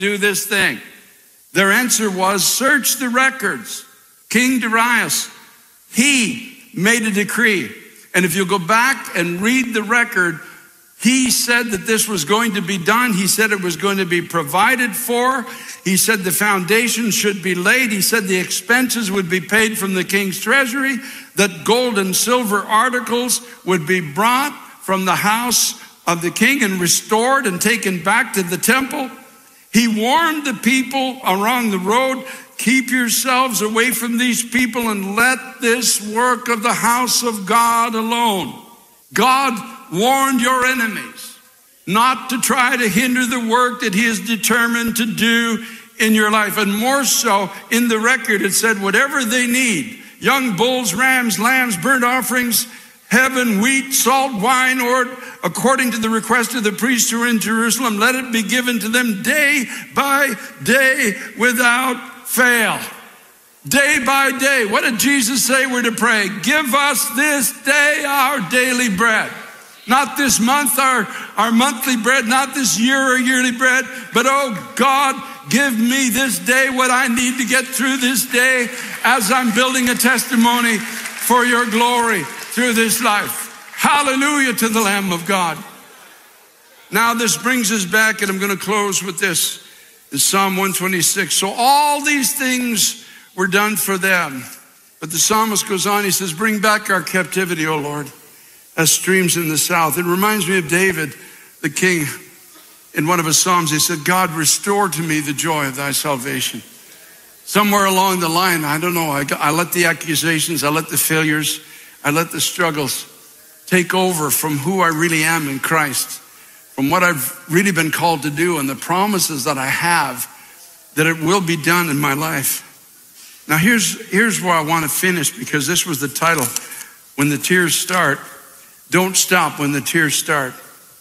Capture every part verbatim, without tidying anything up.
do this thing? Their answer was, search the records. King Darius, he made a decree. And if you go back and read the record, he said that this was going to be done. He said it was going to be provided for. He said the foundation should be laid. He said the expenses would be paid from the king's treasury, that gold and silver articles would be brought from the house of the king and restored and taken back to the temple. He warned the people along the road, keep yourselves away from these people and let this work of the house of God alone. God warned your enemies not to try to hinder the work that he is determined to do in your life. And more so, in the record, it said, whatever they need, young bulls, rams, lambs, burnt offerings, heaven, wheat, salt, wine, or according to the request of the priests who are in Jerusalem, let it be given to them day by day without fail. Day by day. What did Jesus say we're to pray? Give us this day our daily bread. Not this month, our, our monthly bread, not this year or yearly bread, but oh God, give me this day what I need to get through this day as I'm building a testimony for your glory through this life. Hallelujah to the Lamb of God. Now this brings us back, and I'm going to close with this. It's Psalm one twenty-six. So all these things were done for them. But the psalmist goes on, he says, bring back our captivity, O Lord, as streams in the south. It reminds me of David, the king. In one of his psalms, he said, God, restore to me the joy of thy salvation. Somewhere along the line, I don't know, I, I let the accusations, I let the failures, I let the struggles take over from who I really am in Christ, from what I've really been called to do and the promises that I have, that it will be done in my life. Now here's, here's where I want to finish, because this was the title, When the Tears Start. Don't stop when the tears start.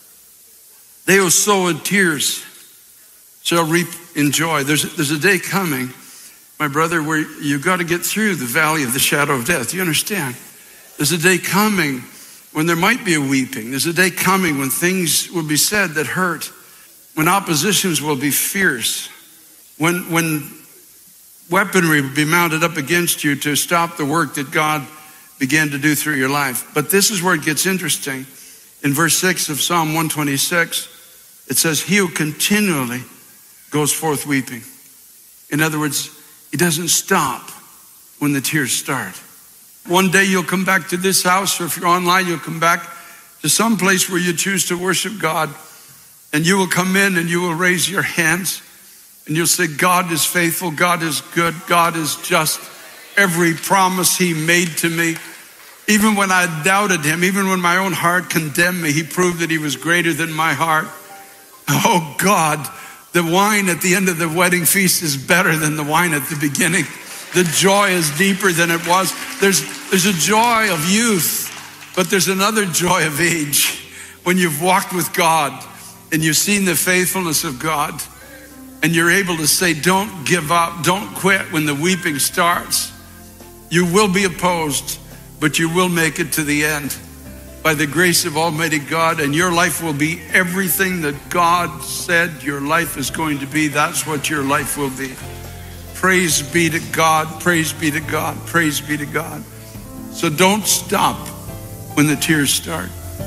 They who sow in tears shall reap in joy. There's, there's a day coming, my brother, where you've got to get through the valley of the shadow of death. You understand? There's a day coming when there might be a weeping. There's a day coming when things will be said that hurt, when oppositions will be fierce, when, when weaponry will be mounted up against you to stop the work that God began to do through your life. But this is where it gets interesting. In verse six of Psalm one twenty-six, it says, he who continually goes forth weeping. In other words, he doesn't stop when the tears start. One day you'll come back to this house, or if you're online, you'll come back to some place where you choose to worship God, and you will come in and you will raise your hands and you'll say, God is faithful, God is good, God is just. Every promise he made to me, even when I doubted him, even when my own heart condemned me, he proved that he was greater than my heart. Oh God, the wine at the end of the wedding feast is better than the wine at the beginning. The joy is deeper than it was. There's, there's a joy of youth, but there's another joy of age. When you've walked with God and you've seen the faithfulness of God, and you're able to say, don't give up, don't quit when the weeping starts. You will be opposed, but you will make it to the end by the grace of Almighty God, and your life will be everything that God said your life is going to be. That's what your life will be. Praise be to God, praise be to God, praise be to God. So don't stop when the tears start.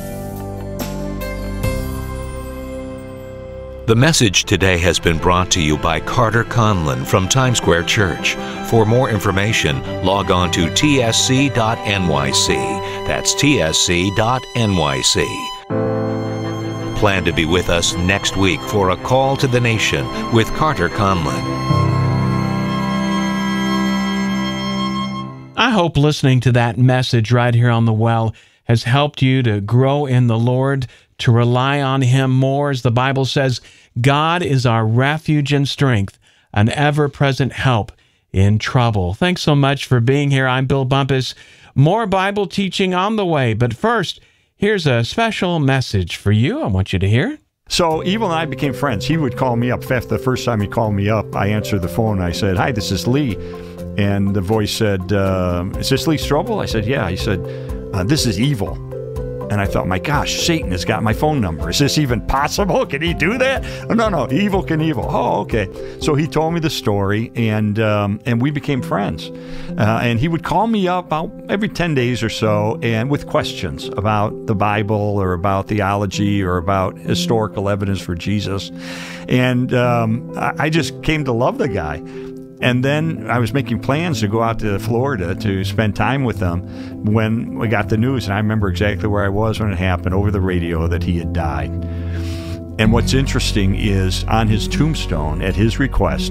The message today has been brought to you by Carter Conlon from Times Square Church. For more information, log on to T S C dot N Y C. That's T S C dot N Y C. Plan to be with us next week for A Call to the Nation with Carter Conlon. I hope listening to that message right here on The Well has helped you to grow in the Lord, to rely on him more. As the Bible says, God is our refuge and strength, an ever-present help in trouble. Thanks so much for being here. I'm Bill Bumpus. More Bible teaching on the way. But first, here's a special message for you. I want you to hear. So Evil and I became friends. He would call me up. After the first time he called me up, I answered the phone. I said, hi, this is Lee. And the voice said, uh, is this Lee Strobel? I said, yeah. He said, uh, this is Evil. And I thought, my gosh, Satan has got my phone number. Is this even possible? Can he do that? Oh, no, no, Evil Knievel. Oh, okay. So he told me the story, and um, and we became friends. Uh, and he would call me up about every ten days or so, and with questions about the Bible or about theology or about historical evidence for Jesus. And um, I, I just came to love the guy. And then I was making plans to go out to Florida to spend time with them when we got the news. And I remember exactly where I was when it happened, over the radio, that he had died. And what's interesting is on his tombstone, at his request,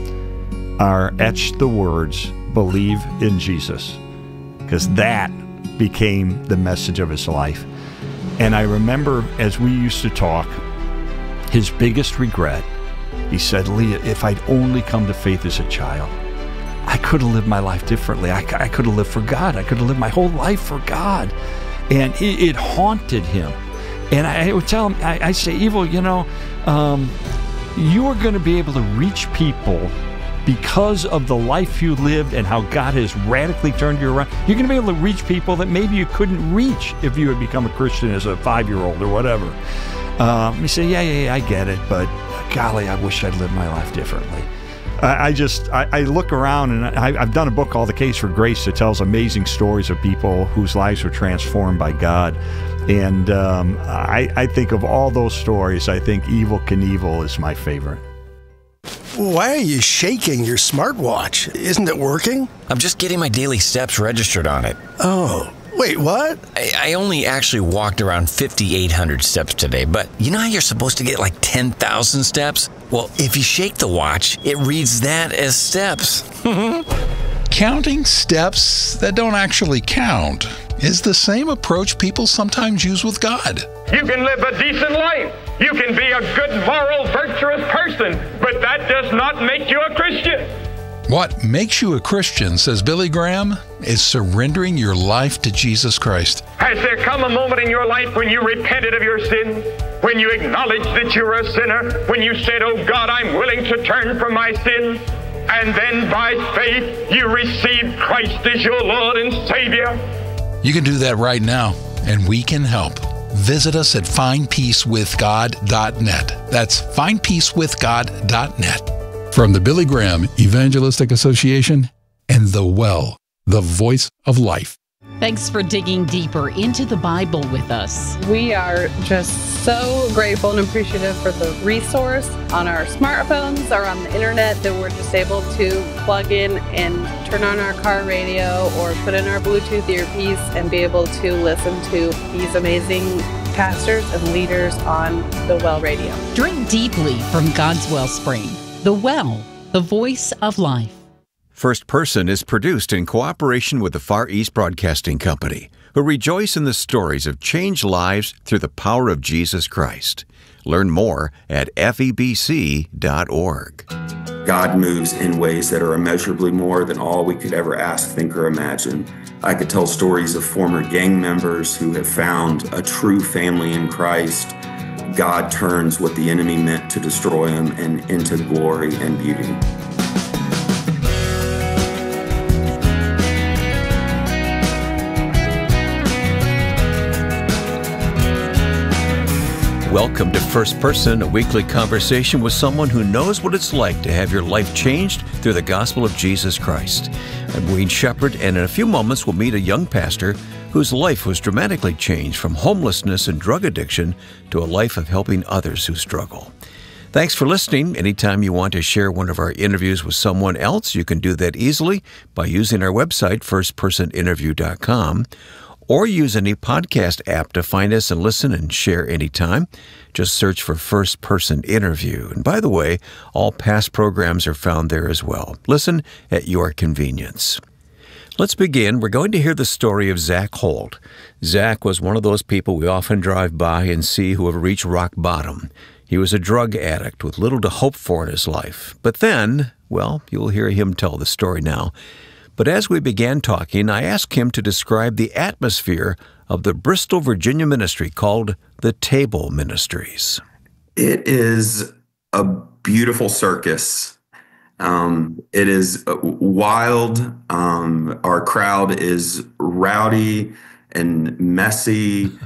are etched the words, "Believe in Jesus," because that became the message of his life. And I remember as we used to talk, his biggest regret, he said, "Lee, if I'd only come to faith as a child, I could have lived my life differently. I, I could have lived for God. I could have lived my whole life for God." And it, it haunted him. And I would tell him, I, I say, Evil, you know, um, you are going to be able to reach people because of the life you lived and how God has radically turned you around. You're going to be able to reach people that maybe you couldn't reach if you had become a Christian as a five-year-old or whatever. Um, he said, yeah, yeah, yeah, I get it, but golly, I wish I'd lived my life differently. I, I just, I, I look around, and I, I've done a book called The Case for Grace that tells amazing stories of people whose lives were transformed by God. And um, I, I think of all those stories, I think Evil Knievel is my favorite. Why are you shaking your smartwatch? Isn't it working? I'm just getting my daily steps registered on it. Oh. Wait, what? I, I only actually walked around fifty-eight hundred steps today, but you know how you're supposed to get like ten thousand steps? Well, if you shake the watch, it reads that as steps. Counting steps that don't actually count is the same approach people sometimes use with God. You can live a decent life. You can be a good, moral, virtuous person, but that does not make you a Christian. What makes you a Christian, says Billy Graham, is surrendering your life to Jesus Christ. Has there come a moment in your life when you repented of your sin? When you acknowledged that you were a sinner? When you said, "Oh God, I'm willing to turn from my sin"? And then by faith, you received Christ as your Lord and Savior? You can do that right now, and we can help. Visit us at find peace with god dot net. That's find peace with god dot net. From the Billy Graham Evangelistic Association and The Well, the voice of life. Thanks for digging deeper into the Bible with us. We are just so grateful and appreciative for the resource on our smartphones or on the internet that we're just able to plug in and turn on our car radio or put in our Bluetooth earpiece and be able to listen to these amazing pastors and leaders on the Well Radio. Drink deeply from God's wellspring. The Well, the voice of life. First Person is produced in cooperation with the Far East Broadcasting Company, who rejoice in the stories of changed lives through the power of Jesus Christ. Learn more at F E B C dot org. God moves in ways that are immeasurably more than all we could ever ask, think, or imagine. I could tell stories of former gang members who have found a true family in Christ. God turns what the enemy meant to destroy them and into glory and beauty. Welcome to First Person, a weekly conversation with someone who knows what it's like to have your life changed through the gospel of Jesus Christ. I'm Wayne Shepherd, and in a few moments we'll meet a young pastor whose life was dramatically changed from homelessness and drug addiction to a life of helping others who struggle. Thanks for listening. Anytime you want to share one of our interviews with someone else, you can do that easily by using our website, first person interview dot com, or use any podcast app to find us and listen and share anytime. Just search for First Person Interview. And by the way, all past programs are found there as well. Listen at your convenience. Let's begin. We're going to hear the story of Zach Holt. Zach was one of those people we often drive by and see who have reached rock bottom. He was a drug addict with little to hope for in his life. But then, well, you'll hear him tell the story now. But as we began talking, I asked him to describe the atmosphere of the Bristol, Virginia ministry called the Table Ministries. It is a beautiful circus. Um, it is wild. Um, our crowd is rowdy and messy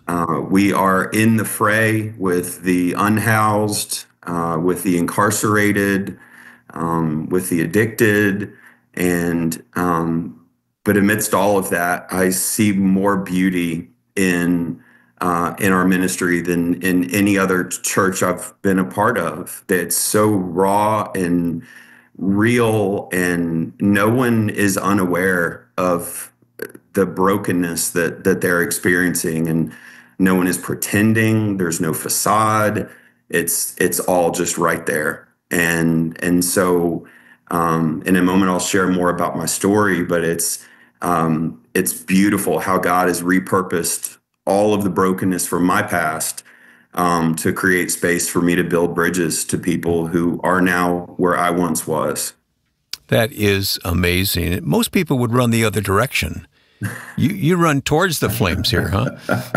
Uh, we are in the fray with the unhoused, uh, with the incarcerated, um, with the addicted, and um, but amidst all of that, I see more beauty in uh, in our ministry than in any other church I've been a part of. That's so raw and real, and no one is unaware of the brokenness that that they're experiencing, and no one is pretending. There's no facade. It's it's all just right there. And and so um, in a moment I'll share more about my story, but it's um, it's beautiful how God has repurposed all of the brokenness from my past um, to create space for me to build bridges to people who are now where I once was. That is amazing. Most people would run the other direction. You you run towards the flames here, huh?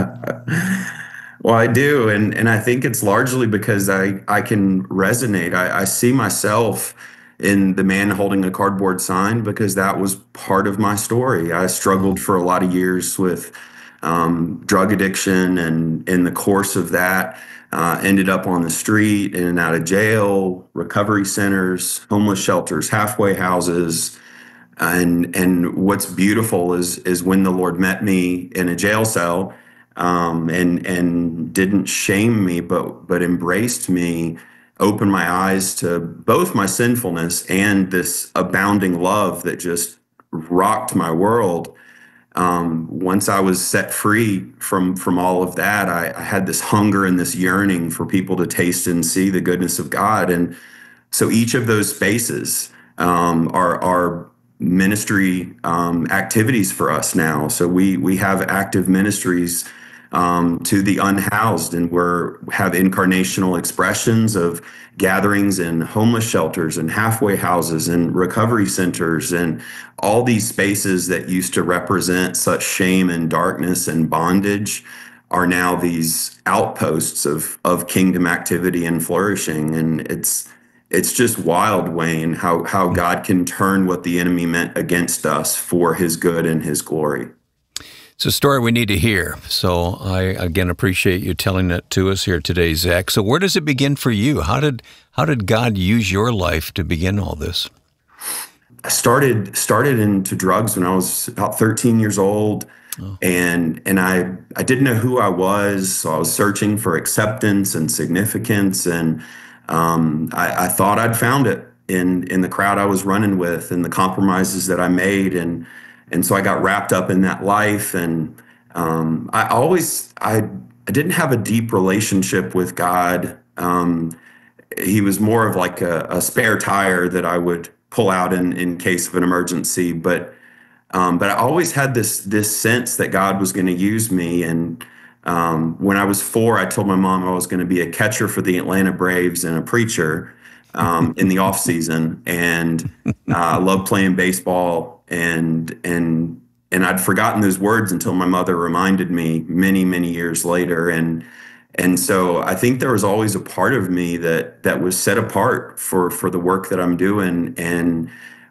Well, I do, and and I think it's largely because I I can resonate. I, I see myself in the man holding a cardboard sign because that was part of my story. I struggled for a lot of years with um, drug addiction, and in the course of that, uh, ended up on the street, in and out of jail, recovery centers, homeless shelters, halfway houses. And and what's beautiful is is when the Lord met me in a jail cell, um, and and didn't shame me, but but embraced me, opened my eyes to both my sinfulness and this abounding love that just rocked my world. Um, once I was set free from from all of that, I, I had this hunger and this yearning for people to taste and see the goodness of God. And so each of those spaces um, are are ministry um, activities for us now. So we we have active ministries um, to the unhoused, and we're have incarnational expressions of gatherings in homeless shelters and halfway houses and recovery centers, and all these spaces that used to represent such shame and darkness and bondage are now these outposts of of kingdom activity and flourishing. And it's It's just wild, Wayne, how, how God can turn what the enemy meant against us for his good and his glory. It's a story we need to hear. So I, again, appreciate you telling it to us here today, Zach. So where does it begin for you? How did how did God use your life to begin all this? I started started into drugs when I was about thirteen years old. Oh. And and I, I didn't know who I was, so I was searching for acceptance and significance, and Um, I, I thought I'd found it in in the crowd I was running with and the compromises that I made, and and so I got wrapped up in that life. And um, I always I I didn't have a deep relationship with God. Um, he was more of like a, a spare tire that I would pull out in in case of an emergency. But um, but I always had this this sense that God was going to use me. And Um, when I was four, I told my mom I was going to be a catcher for the Atlanta Braves and a preacher um, in the off season. And uh, I loved playing baseball, and and and I'd forgotten those words until my mother reminded me many many years later. And and so I think there was always a part of me that that was set apart for for the work that I'm doing. And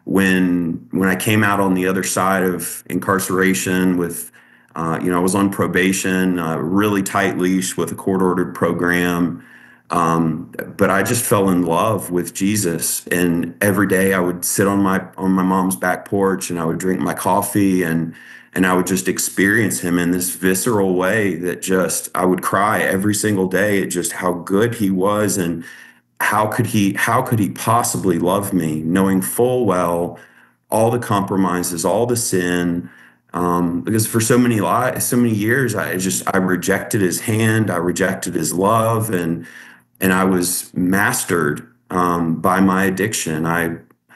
when when I came out on the other side of incarceration with Uh, you know, I was on probation, a uh, really tight leash with a court-ordered program, um, but I just fell in love with Jesus. And every day I would sit on my on my mom's back porch, and I would drink my coffee, and and I would just experience him in this visceral way that just I would cry every single day at just how good he was, and how could he how could he possibly love me, knowing full well all the compromises, all the sin. Um, because for so many lives, so many years, I just I rejected his hand, I rejected his love, and and I was mastered um, by my addiction. I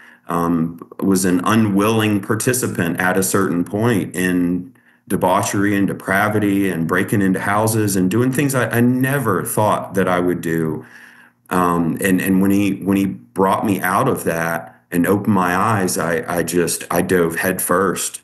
um, was an unwilling participant at a certain point in debauchery and depravity, and breaking into houses and doing things I, I never thought that I would do. Um, and and when he when he brought me out of that and opened my eyes, I I just I dove head first.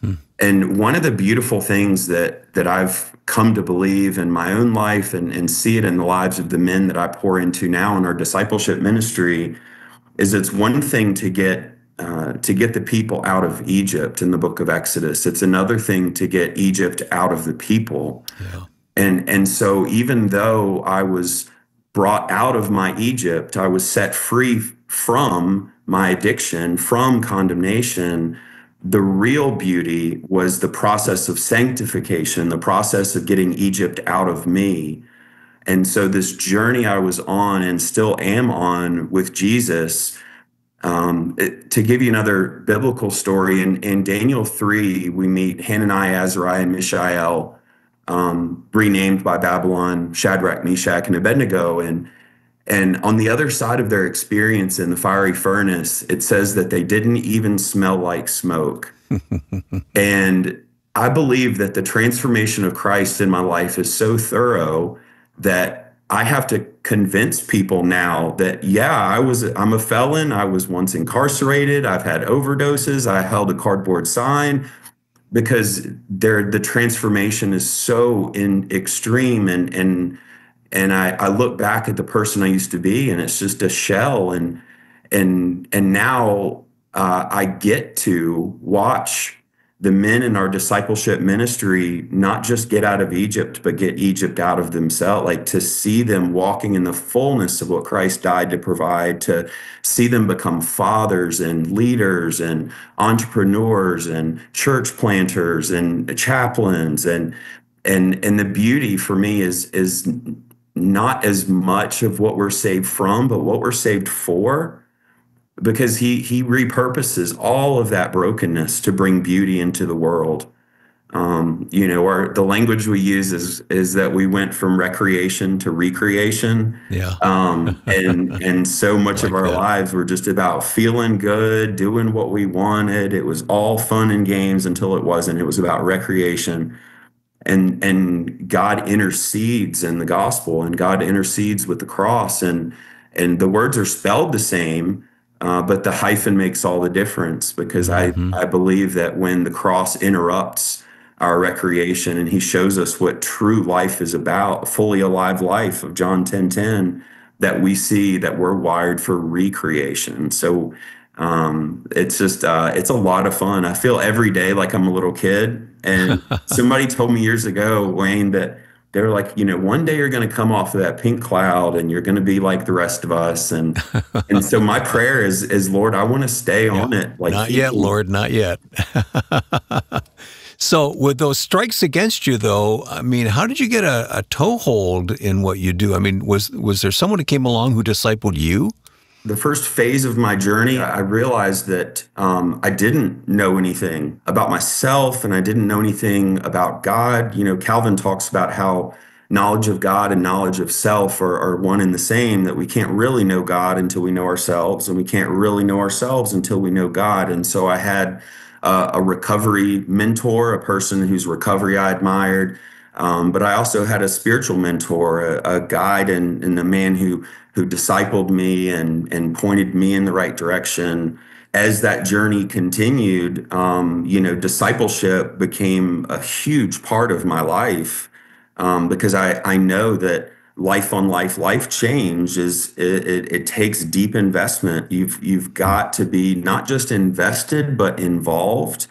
And one of the beautiful things that that I've come to believe in my own life, and, and see it in the lives of the men that I pour into now in our discipleship ministry, is it's one thing to get uh, to get the people out of Egypt in the book of Exodus. It's another thing to get Egypt out of the people. Yeah. And, and so even though I was brought out of my Egypt, I was set free from my addiction, from condemnation. The real beauty was the process of sanctification, the process of getting Egypt out of me. And so this journey I was on and still am on with Jesus, um, it, to give you another biblical story, in, in Daniel three, we meet Hananiah, Azariah, and Mishael, um, renamed by Babylon, Shadrach, Meshach, and Abednego. And And on the other side of their experience in the fiery furnace, it says that they didn't even smell like smoke. And I believe that the transformation of Christ in my life is so thorough that I have to convince people now that, yeah, I was, I'm a felon. I was once incarcerated. I've had overdoses. I held a cardboard sign, because there, the transformation is so in extreme, and, and, And I, I look back at the person I used to be, and it's just a shell. And and and now uh, I get to watch the men in our discipleship ministry not just get out of Egypt, but get Egypt out of themselves. Like, to see them walking in the fullness of what Christ died to provide, to see them become fathers and leaders and entrepreneurs and church planters and chaplains. And and and the beauty for me is is not as much of what we're saved from, but what we're saved for, because he he repurposes all of that brokenness to bring beauty into the world. Um, you know, our the language we use is is that we went from recreation to recreation. Yeah. Um, and and so much like of our that. lives were just about feeling good, doing what we wanted. It was all fun and games until it wasn't. It was about recreation. And and God intercedes in the gospel, and God intercedes with the cross, and and the words are spelled the same, uh, but the hyphen makes all the difference, because Mm-hmm. I I believe that when the cross interrupts our recreation and he shows us what true life is about, a fully alive life of John ten ten, that we see that we're wired for recreation. So um, it's just uh, it's a lot of fun. I feel every day like I'm a little kid. And somebody told me years ago, Wayne, that they were like, you know, one day you're going to come off of that pink cloud and you're going to be like the rest of us. And and so my prayer is, is Lord, I want to stay yeah, on it. Like not he, yet, Lord, not yet. So with those strikes against you, though, I mean, how did you get a, a toehold in what you do? I mean, was was there someone who came along who discipled you? The first phase of my journey, I realized that um, I didn't know anything about myself, and I didn't know anything about God. You know, Calvin talks about how knowledge of God and knowledge of self are, are one and the same, that we can't really know God until we know ourselves, and we can't really know ourselves until we know God. And so I had uh, a recovery mentor, a person whose recovery I admired. Um, but I also had a spiritual mentor, a, a guide, and, and a man who who discipled me and and pointed me in the right direction. As that journey continued, um, you know, discipleship became a huge part of my life, um, because I I know that life on life life change is it, it, it takes deep investment. You've you've got to be not just invested but involved.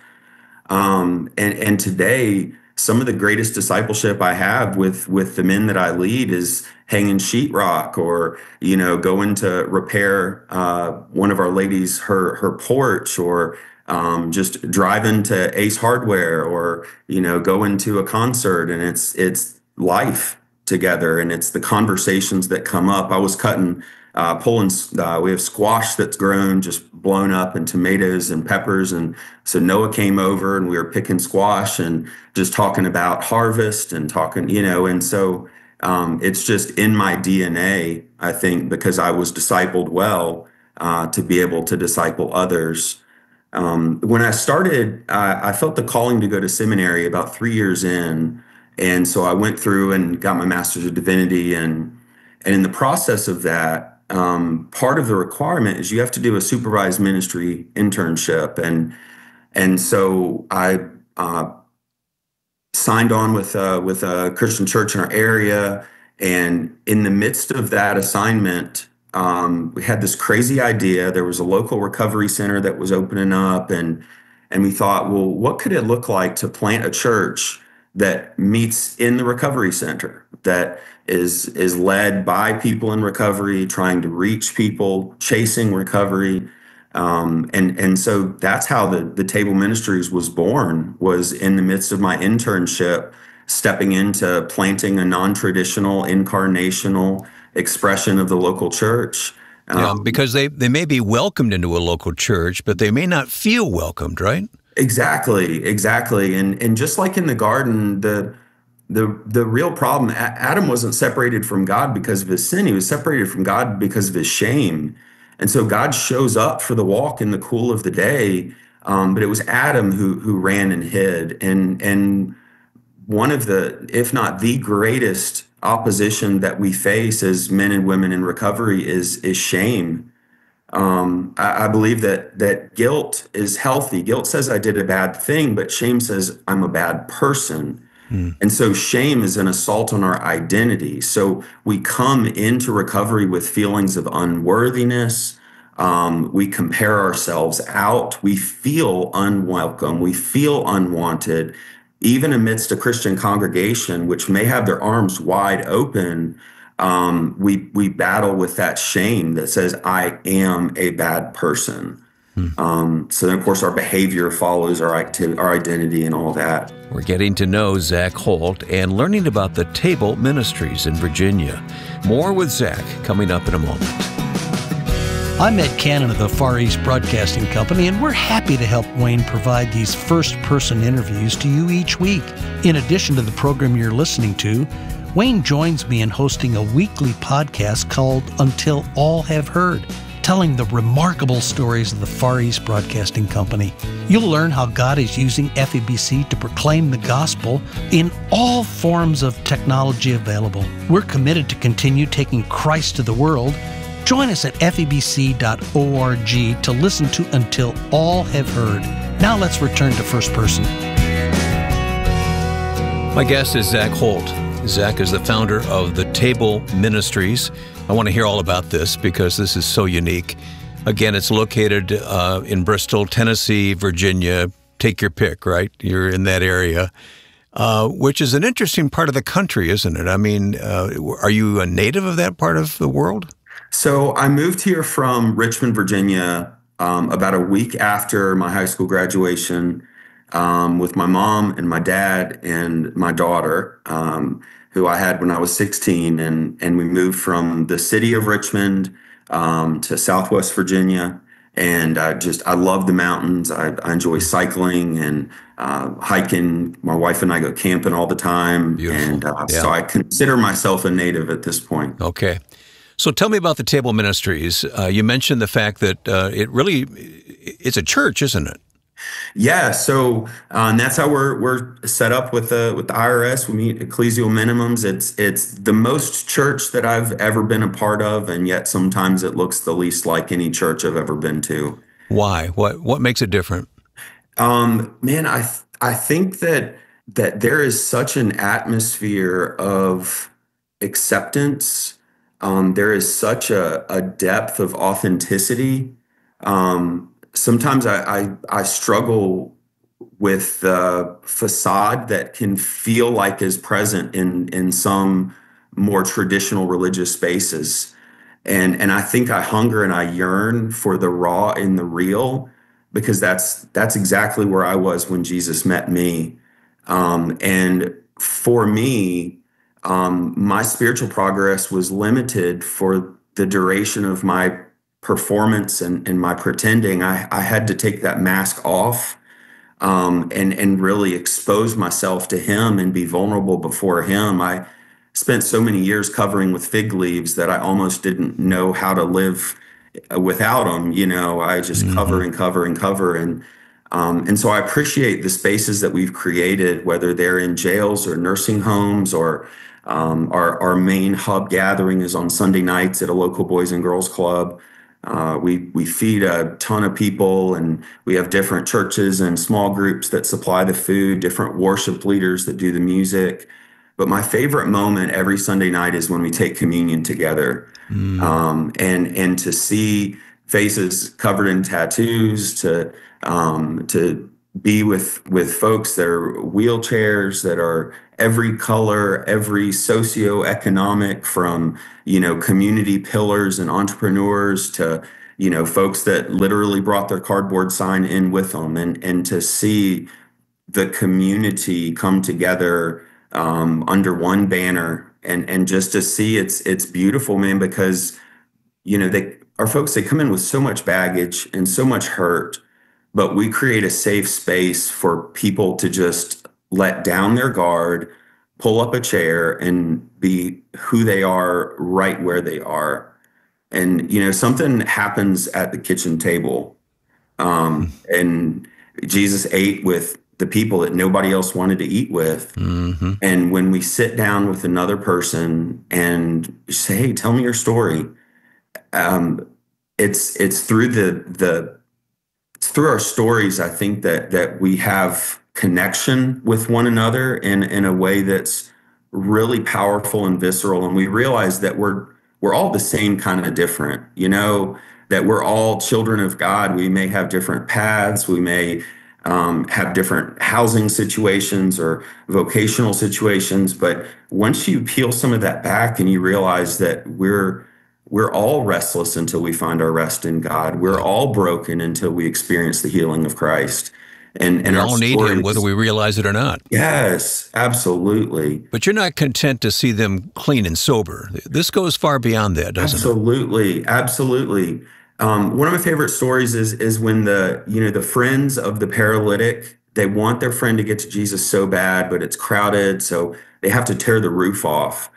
Um, and and today, some of the greatest discipleship I have with with the men that I lead is hanging sheetrock, or you know, going to repair uh, one of our ladies her her porch, or um, just driving to Ace Hardware, or you know, going to a concert. And it's it's life together, and it's the conversations that come up. I was cutting. Uh, pulling, uh, we have squash that's grown, just blown up, and tomatoes and peppers. And so Noah came over and we were picking squash and just talking about harvest and talking, you know, and so um, it's just in my D N A, I think, because I was discipled well, uh, to be able to disciple others. Um, when I started, uh, I felt the calling to go to seminary about three years in. And so I went through and got my master's of divinity. And, and in the process of that, Um, part of the requirement is you have to do a supervised ministry internship. And and so I uh, signed on with, uh, with a Christian church in our area. And in the midst of that assignment, um, we had this crazy idea. There was a local recovery center that was opening up. And, and we thought, well, what could it look like to plant a church that meets in the recovery center, that is is led by people in recovery, trying to reach people, chasing recovery. Um, and and so that's how the the Table Ministries was born, was in the midst of my internship, stepping into planting a non-traditional, incarnational expression of the local church. Um, yeah, because they, they may be welcomed into a local church, but they may not feel welcomed, right? Exactly, exactly. And and just like in the garden, the the the real problem, Adam wasn't separated from God because of his sin. He was separated from God because of his shame. And so God shows up for the walk in the cool of the day, um, but it was Adam who who ran and hid. And and one of the, if not the greatest opposition that we face as men and women in recovery is is shame. Um, I, I believe that that guilt is healthy. Guilt says I did a bad thing, but shame says I'm a bad person. Mm. And so shame is an assault on our identity. So we come into recovery with feelings of unworthiness. Um, we compare ourselves out. We feel unwelcome. We feel unwanted. Even amidst a Christian congregation, which may have their arms wide open, um, we we battle with that shame that says, I am a bad person. Hmm. Um, so then, of course, our behavior follows our, acti- our identity and all that. We're getting to know Zach Holt and learning about the Table Ministries in Virginia. More with Zach coming up in a moment. I'm Ed Cannon of the Far East Broadcasting Company, and we're happy to help Wayne provide these first-person interviews to you each week. In addition to the program you're listening to, Wayne joins me in hosting a weekly podcast called Until All Have Heard, telling the remarkable stories of the Far East Broadcasting Company. You'll learn how God is using F E B C to proclaim the gospel in all forms of technology available. We're committed to continue taking Christ to the world. Join us at F E B C dot org to listen to Until All Have Heard. Now let's return to First Person. My guest is Zach Holt. Zach is the founder of the Table Ministries. I want to hear all about this because this is so unique. Again, it's located uh, in Bristol, Tennessee, Virginia. Take your pick, right? You're in that area, uh, which is an interesting part of the country, isn't it? I mean, uh, are you a native of that part of the world? So I moved here from Richmond, Virginia, um, about a week after my high school graduation, um, with my mom and my dad and my daughter, um, who I had when I was sixteen. And, and we moved from the city of Richmond um, to Southwest Virginia. And I just, I love the mountains. I, I enjoy cycling and uh, hiking. My wife and I go camping all the time. Beautiful. And uh, yeah. So I consider myself a native at this point. Okay. So tell me about the Table Ministries. Uh, you mentioned the fact that uh, it really, it's a church, isn't it? Yeah. So uh, and that's how we're we're set up with the with the I R S. We meet ecclesial minimums. It's it's the most church that I've ever been a part of, and yet sometimes it looks the least like any church I've ever been to. Why? What what makes it different? Um, man, I th- I think that that there is such an atmosphere of acceptance. Um, there is such a, a depth of authenticity. Um, sometimes I, I, I struggle with the facade that can feel like is present in, in some more traditional religious spaces. And, and I think I hunger and I yearn for the raw and the real, because that's, that's exactly where I was when Jesus met me. Um, and for me, Um, my spiritual progress was limited for the duration of my performance and, and my pretending. I, I had to take that mask off um, and, and really expose myself to him and be vulnerable before him. I spent so many years covering with fig leaves that I almost didn't know how to live without them. You know, I just mm-hmm. cover and cover and cover. And Um, and so I appreciate the spaces that we've created, whether they're in jails or nursing homes, or um, our, our main hub gathering is on Sunday nights at a local Boys and Girls Club. Uh, we, we feed a ton of people, and we have different churches and small groups that supply the food, different worship leaders that do the music. But my favorite moment every Sunday night is when we take communion together, mm. um, and, and to see faces covered in tattoos, to Um, to be with with folks that are wheelchairs, that are every color, every socioeconomic, from, you know, community pillars and entrepreneurs to, you know, folks that literally brought their cardboard sign in with them, and and to see the community come together um, under one banner, and and just to see it's it's beautiful, man, because, you know, they our folks, they come in with so much baggage and so much hurt, but we create a safe space for people to just let down their guard, pull up a chair, and be who they are right where they are. And, you know, something happens at the kitchen table. Um, and Jesus ate with the people that nobody else wanted to eat with. Mm-hmm. And when we sit down with another person and say, hey, tell me your story, um, it's it's through the the it's through our stories, I think, that that we have connection with one another in in a way that's really powerful and visceral. And we realize that we're we're all the same kind of different, you know, that we're all children of God. We may have different paths. We may um, have different housing situations or vocational situations. But once you peel some of that back and you realize that we're we're all restless until we find our rest in God. We're all broken until we experience the healing of Christ. And, and we our all need stories, him, whether we realize it or not. Yes, absolutely. But you're not content to see them clean and sober. This goes far beyond that, doesn't absolutely, it? Absolutely, absolutely. Um, one of my favorite stories is is when the you know the friends of the paralytic, they want their friend to get to Jesus so bad, but it's crowded, so they have to tear the roof off.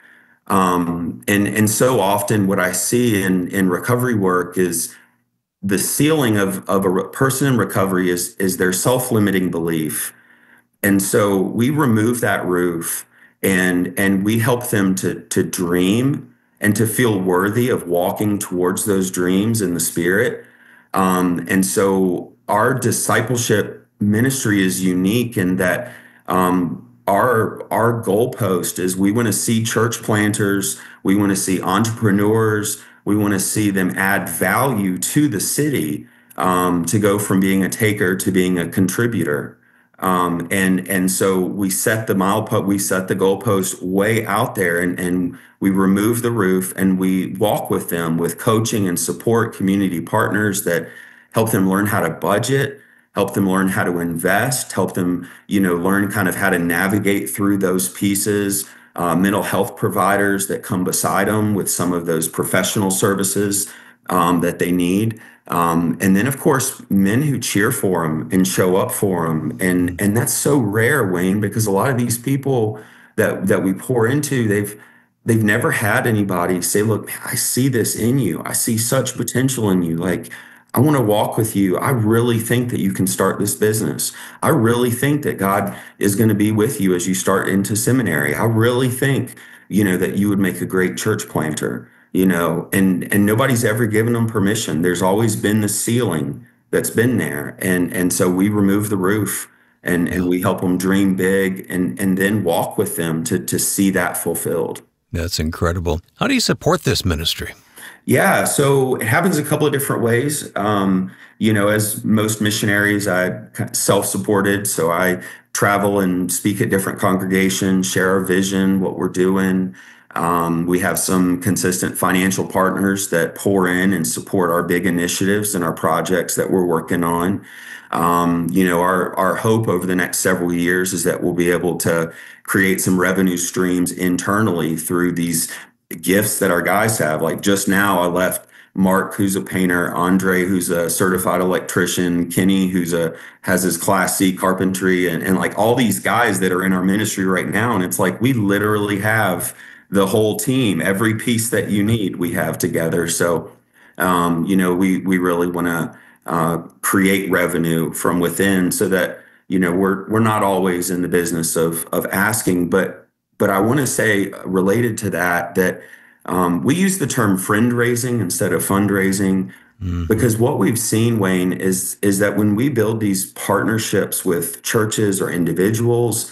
Um, and and so often, what I see in in recovery work is the ceiling of, of a re- person in recovery is, is their self-limiting belief. And so we remove that roof, and, and we help them to, to dream and to feel worthy of walking towards those dreams in the Spirit. Um, and so our discipleship ministry is unique in that um, our, our goalpost is we want to see church planters, we want to see entrepreneurs, we want to see them add value to the city, um, to go from being a taker to being a contributor. Um, and and so we set the milepost, we set the goalpost way out there, and, and we remove the roof, and we walk with them with coaching and support, community partners that help them learn how to budget, help them learn how to invest, help them, you know, learn kind of how to navigate through those pieces. Uh, mental health providers that come beside them with some of those professional services um, that they need. Um, and then, of course, men who cheer for them and show up for them. And and that's so rare, Wayne, because a lot of these people that that we pour into, they've they've never had anybody say, look, I see this in you. I see such potential in you. Like, I want to walk with you. I really think that you can start this business. I really think that God is going to be with you as you start into seminary. I really think, you know, that you would make a great church planter, you know, and, and nobody's ever given them permission. There's always been the ceiling that's been there. And, and so we remove the roof, and, and we help them dream big, and, and then walk with them to, to see that fulfilled. That's incredible. How do you support this ministry? Yeah, so it happens a couple of different ways. Um, you know, as most missionaries, I self-supported, so I travel and speak at different congregations, share our vision, what we're doing. Um, we have some consistent financial partners that pour in and support our big initiatives and our projects that we're working on. Um, you know, our our hope over the next several years is that we'll be able to create some revenue streams internally through these gifts that our guys have. Like just now, I left Mark, who's a painter, Andre, who's a certified electrician, Kenny, who's a has his Class C carpentry, and, and like all these guys that are in our ministry right now. And it's like we literally have the whole team, every piece that you need, we have together. So, um, you know, we we really want to uh, create revenue from within, so that, you know, we're we're not always in the business of of asking, but But I want to say, related to that, that um, we use the term friend raising instead of fundraising, mm-hmm. because what we've seen, Wayne, is is that when we build these partnerships with churches or individuals,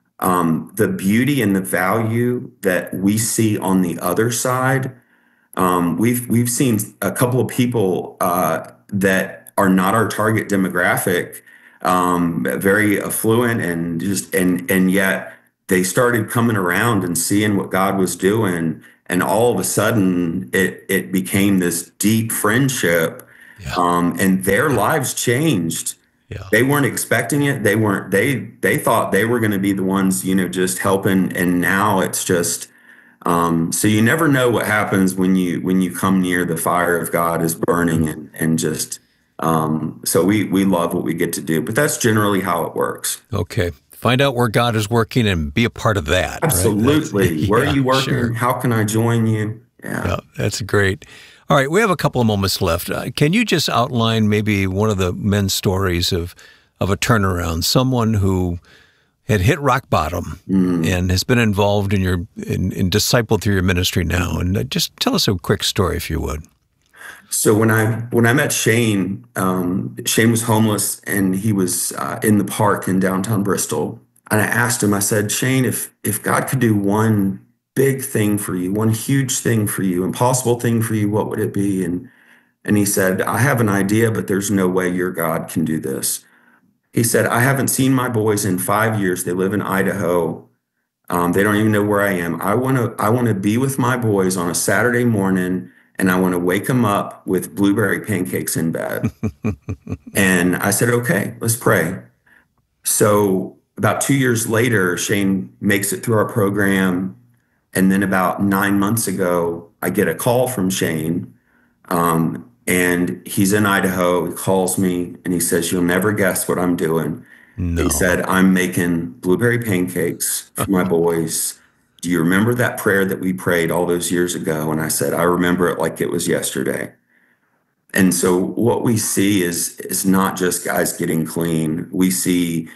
um, the beauty and the value that we see on the other side, um, we've we've seen a couple of people uh, that are not our target demographic. um, very affluent, and just and and yet they started coming around and seeing what God was doing, and all of a sudden it it became this deep friendship, yeah. um, and their lives changed. Yeah. They weren't expecting it. They weren't. They they thought they were going to be the ones, you know, just helping, and now it's just. Um, so you never know what happens when you when you come near the fire of God is burning, and and just. Um, so we, we love what we get to do, but that's generally how it works. Okay. Find out where God is working and be a part of that. Absolutely. Right? Where yeah, are you working? Sure. How can I join you? Yeah. yeah. That's great. All right. We have a couple of moments left. Uh, can you just outline maybe one of the men's stories of, of a turnaround, someone who had hit rock bottom mm. and has been involved in your, in, in discipled through your ministry now? And uh, just tell us a quick story, if you would. So when I when I met Shane, um, Shane was homeless, and he was uh, in the park in downtown Bristol. And I asked him, I said, Shane, if if God could do one big thing for you, one huge thing for you, impossible thing for you, what would it be? And and he said, I have an idea, but there's no way your God can do this. He said, I haven't seen my boys in five years. They live in Idaho. Um, they don't even know where I am. I want to I want to be with my boys on a Saturday morning, and I want to wake them up with blueberry pancakes in bed. And I said, okay, let's pray. So about two years later, Shane makes it through our program. And then about nine months ago, I get a call from Shane. Um, and he's in Idaho. He calls me and he says, you'll never guess what I'm doing. No. He said, I'm making blueberry pancakes for my boys. Do you remember that prayer that we prayed all those years ago? And I said, I remember it like it was yesterday. And so what we see is, is not just guys getting clean. We see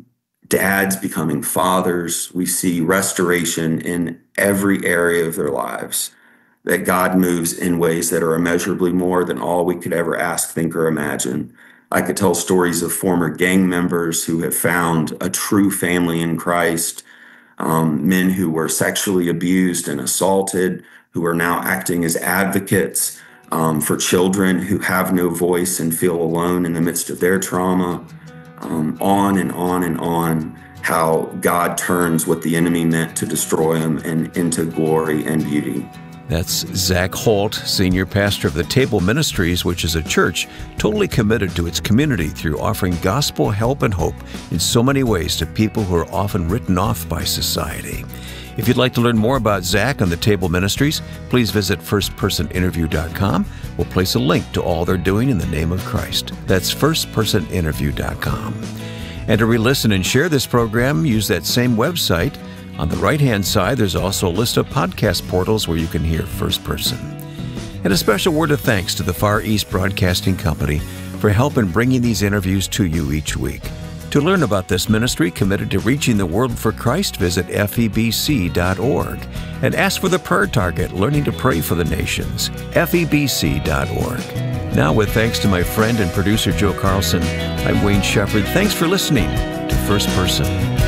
dads becoming fathers. We see restoration in every area of their lives, that God moves in ways that are immeasurably more than all we could ever ask, think, or imagine. I could tell stories of former gang members who have found a true family in Christ. Um, men who were sexually abused and assaulted, who are now acting as advocates um, for children who have no voice and feel alone in the midst of their trauma, um, on and on and on, how God turns what the enemy meant to destroy them and into glory and beauty. That's Zach Holt, Senior Pastor of the Table Ministries, which is a church totally committed to its community through offering gospel help and hope in so many ways to people who are often written off by society. If you'd like to learn more about Zach and the Table Ministries, please visit first person interview dot com. We'll place a link to all they're doing in the name of Christ. That's first person interview dot com. And to re-listen and share this program, use that same website. On the right-hand side, there's also a list of podcast portals where you can hear First Person. And a special word of thanks to the Far East Broadcasting Company for help in bringing these interviews to you each week. To learn about this ministry committed to reaching the world for Christ, visit F E B C dot org and ask for the prayer target, Learning to Pray for the Nations, F E B C dot org. Now, with thanks to my friend and producer Joe Carlson, I'm Wayne Shepherd. Thanks for listening to First Person.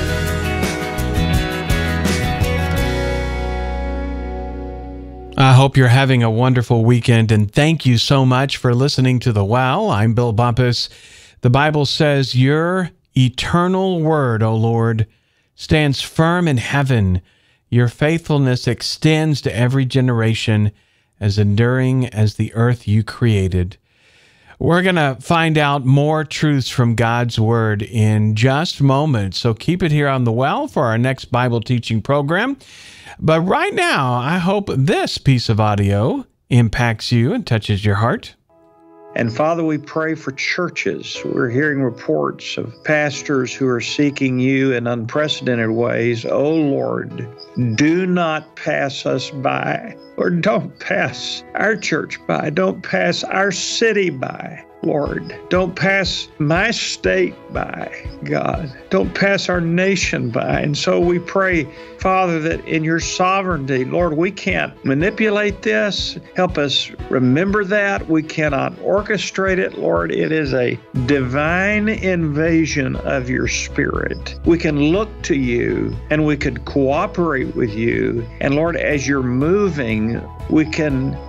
I hope you're having a wonderful weekend, and thank you so much for listening to The Well. I'm Bill Bumpus. The Bible says, your eternal word, O Lord, stands firm in heaven. Your faithfulness extends to every generation, as enduring as the earth you created. We're going to find out more truths from God's Word in just moments, so keep it here on The Well for our next Bible teaching program. But right now, I hope this piece of audio impacts you and touches your heart. And Father, we pray for churches. We're hearing reports of pastors who are seeking you in unprecedented ways. Oh, Lord, do not pass us by. Lord, don't pass our church by. Don't pass our city by. Lord, don't pass my state by, God. Don't pass our nation by. And so we pray, Father, that in your sovereignty, Lord, we can't manipulate this. Help us remember that. We cannot orchestrate it, Lord. It is a divine invasion of your Spirit. We can look to you and we can cooperate with you. And Lord, as you're moving, we can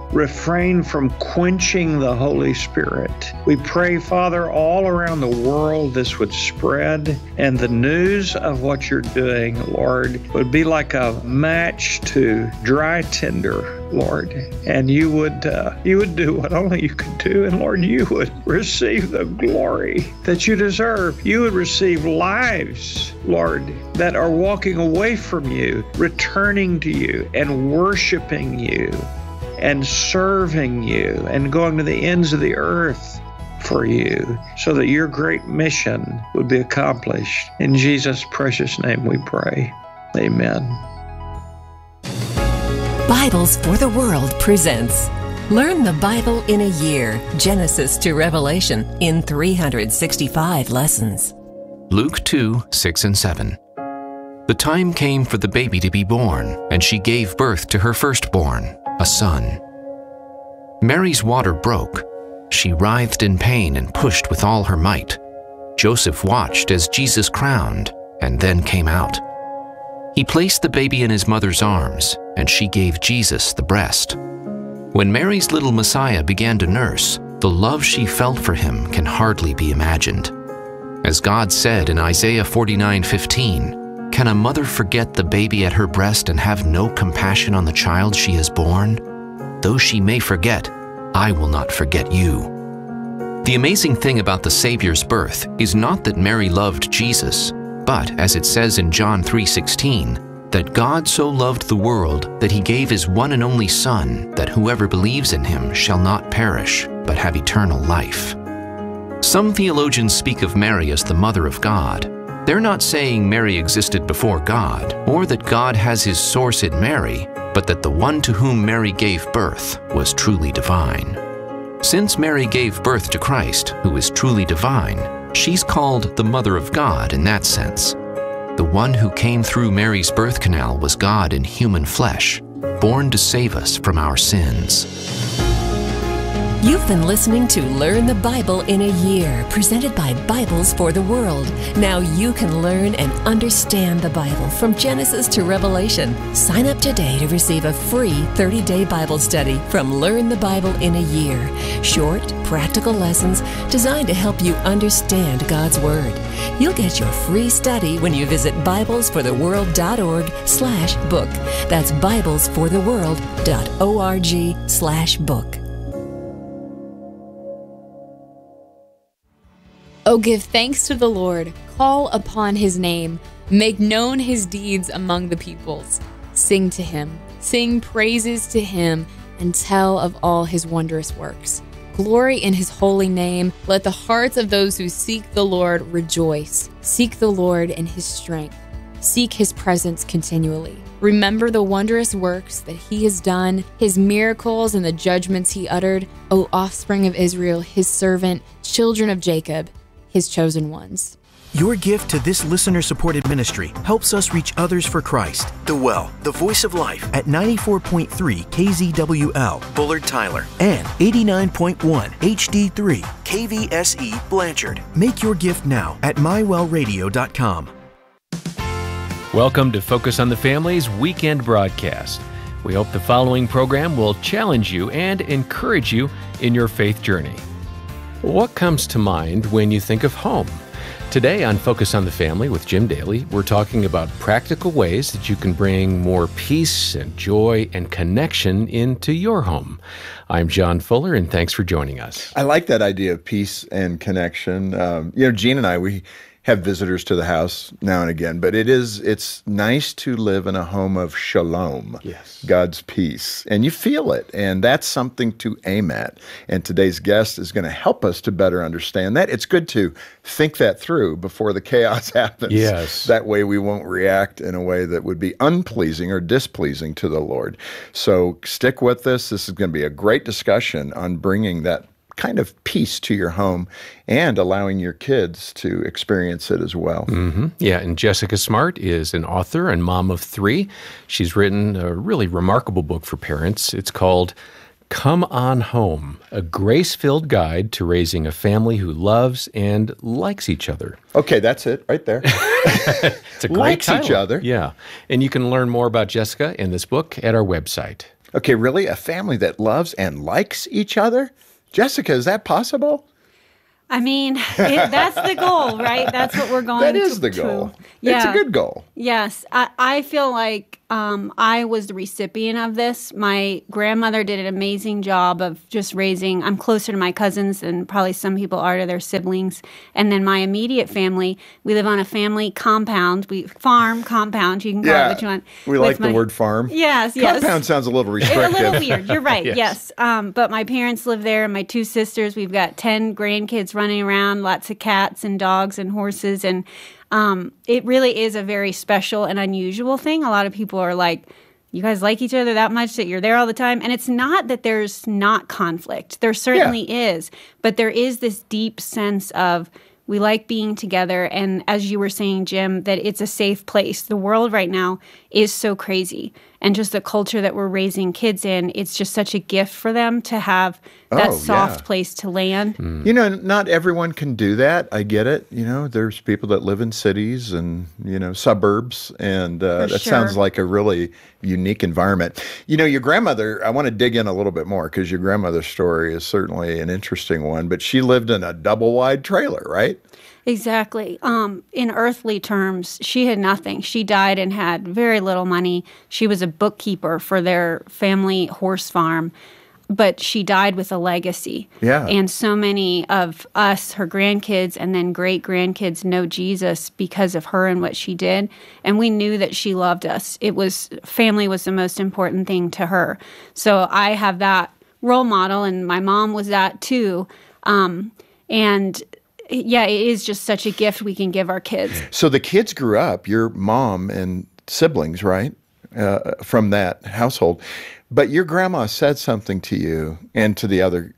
refrain from quenching the Holy Spirit. We pray, Father, all around the world this would spread, and the news of what you're doing, Lord, would be like a match to dry tinder, Lord, and you would uh, you would do what only you could do, and Lord, you would receive the glory that you deserve. You would receive lives, Lord, that are walking away from you, returning to you, and worshiping you, and serving you, and going to the ends of the earth for you, so that your great mission would be accomplished. In Jesus' precious name we pray. Amen. Bibles for the World presents Learn the Bible in a Year, Genesis to Revelation, in three hundred sixty-five lessons. Luke two, six and seven. The time came for the baby to be born, and she gave birth to her firstborn, a son. Mary's water broke. She writhed in pain and pushed with all her might. Joseph watched as Jesus crowned, and then came out. He placed the baby in his mother's arms, and she gave Jesus the breast. When Mary's little Messiah began to nurse, the love she felt for him can hardly be imagined. As God said in Isaiah forty-nine fifteen, "Can a mother forget the baby at her breast and have no compassion on the child she has borne? Though she may forget, I will not forget you." The amazing thing about the Savior's birth is not that Mary loved Jesus, but, as it says in John three sixteen, that God so loved the world that he gave his one and only Son, that whoever believes in him shall not perish, but have eternal life. Some theologians speak of Mary as the Mother of God. They're not saying Mary existed before God, or that God has his source in Mary, but that the one to whom Mary gave birth was truly divine. Since Mary gave birth to Christ, who is truly divine, she's called the Mother of God in that sense. The one who came through Mary's birth canal was God in human flesh, born to save us from our sins. You've been listening to Learn the Bible in a Year, presented by Bibles for the World. Now you can learn and understand the Bible from Genesis to Revelation. Sign up today to receive a free thirty-day Bible study from Learn the Bible in a Year. Short, practical lessons designed to help you understand God's Word. You'll get your free study when you visit biblesfortheworld.org slash book. That's biblesfortheworld.org slash book. Oh, give thanks to the Lord, call upon his name, make known his deeds among the peoples. Sing to him, sing praises to him, and tell of all his wondrous works. Glory in his holy name. Let the hearts of those who seek the Lord rejoice. Seek the Lord in his strength. Seek his presence continually. Remember the wondrous works that he has done, his miracles and the judgments he uttered, O offspring of Israel, his servant, children of Jacob, his chosen ones. Your gift to this listener-supported ministry helps us reach others for Christ. The Well, the Voice of Life at ninety-four point three K Z W L, Bullard Tyler, and eighty-nine point one H D three K V S E Blanchard. Make your gift now at my well radio dot com. Welcome to Focus on the Family's weekend broadcast. We hope the following program will challenge you and encourage you in your faith journey. What comes to mind when you think of home? Today on Focus on the Family with Jim Daly, we're talking about practical ways that you can bring more peace and joy and connection into your home. I'm John Fuller, and thanks for joining us. I like that idea of peace and connection. Um, you know, Gene and I, we have visitors to the house now and again, but it is, it's nice to live in a home of shalom, yes, God's peace, and you feel it, and that's something to aim at. And today's guest is going to help us to better understand that. It's good to think that through before the chaos happens. Yes. That way we won't react in a way that would be unpleasing or displeasing to the Lord. So stick with this. This is going to be a great discussion on bringing that kind of peace to your home and allowing your kids to experience it as well. Mm-hmm. Yeah, and Jessica Smart is an author and mom of three. She's written a really remarkable book for parents. It's called Come On Home, a grace-filled guide to raising a family who loves and likes each other. Okay, that's it right there. It's a great Likes title. each other. Yeah, and you can learn more about Jessica in this book at our website. Okay, really? A family that loves and likes each other? Jessica, is that possible? I mean, it, that's the goal, right? That's what we're going to. That is to, the goal. To. Yeah. It's a good goal. Yes. I, I feel like um, I was the recipient of this. My grandmother did an amazing job of just raising, I'm closer to my cousins than probably some people are to their siblings. And then my immediate family, we live on a family compound, we farm compound, you can call yeah, it what you want. We like my, the word farm. Yes, yes. Compound sounds a little restrictive. It's a little weird, you're right, yes. yes. Um, but my parents live there, and my two sisters, we've got ten grandkids running around, lots of cats and dogs and horses, and um, it really is a very special and unusual thing. A lot of people are like, you guys like each other that much that you're there all the time? And it's not that there's not conflict. There certainly yeah. is, but there is this deep sense of we like being together, and as you were saying, Jim, that it's a safe place. The world right now is so crazy, and just the culture that we're raising kids in, it's just such a gift for them to have that oh, soft yeah. place to land. Mm. You know, not everyone can do that. I get it. You know, there's people that live in cities and, you know, suburbs, and uh, that sure. sounds like a really unique environment. You know, your grandmother, I want to dig in a little bit more because your grandmother's story is certainly an interesting one, but she lived in a double-wide trailer, right? Exactly. Um, in earthly terms, she had nothing. She died and had very little money. She was a bookkeeper for their family horse farm, but she died with a legacy. Yeah. And so many of us, her grandkids and then great-grandkids, know Jesus because of her and what she did. And we knew that she loved us. It was, family was the most important thing to her. So I have that role model, and my mom was that too. Um, and yeah, it is just such a gift we can give our kids. So the kids grew up, your mom and siblings, right, uh, from that household. But your grandma said something to you and to the other